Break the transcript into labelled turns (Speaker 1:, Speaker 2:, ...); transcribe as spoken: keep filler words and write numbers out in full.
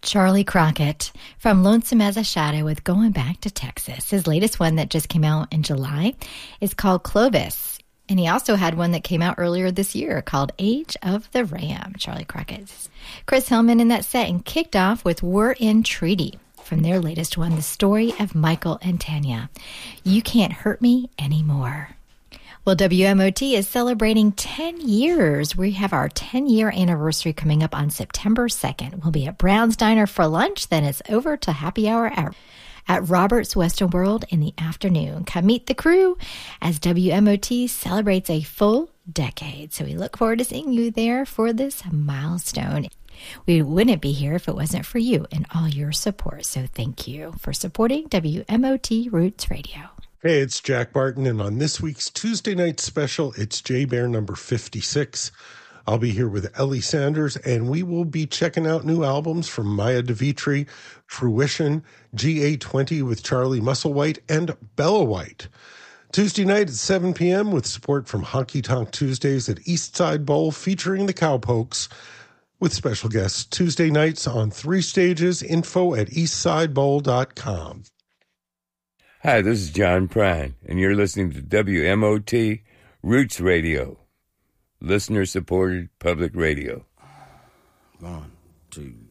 Speaker 1: Charlie Crockett from Lonesome as a Shadow with Going Back to Texas. His latest one that just came out in July is called Clovis. And he also had one that came out earlier this year called Age of the Ram, Charlie Crockett's. Chris Hillman in that set, and kicked off with We're in Treaty from their latest one, The Story of Michael and Tanya. You Can't Hurt Me Anymore. Well, W M O T is celebrating ten years. We have our ten-year anniversary coming up on September second. We'll be at Brown's Diner for lunch, then it's over to happy hour at, at Robert's Western World in the afternoon. Come meet the crew as W M O T celebrates a full decade. So we look forward to seeing you there for this milestone. We wouldn't be here if it wasn't for you and all your support. So thank you for supporting W M O T Roots Radio.
Speaker 2: Hey, it's Jack Barton, and on this week's Tuesday night special, it's J Bear number fifty-six. I'll be here with Ellie Sanders, and we will be checking out new albums from Maya DeVitri, Fruition, G A twenty with Charlie Musselwhite, and Bella White. Tuesday night at seven p.m. with support from Honky Tonk Tuesdays at Eastside Bowl featuring the Cowpokes, with special guests Tuesday nights on three stages. Info at eastside bowl dot com.
Speaker 3: Hi, this is John Prine, and you're listening to W M O T Roots Radio, listener-supported public radio.
Speaker 4: One, two,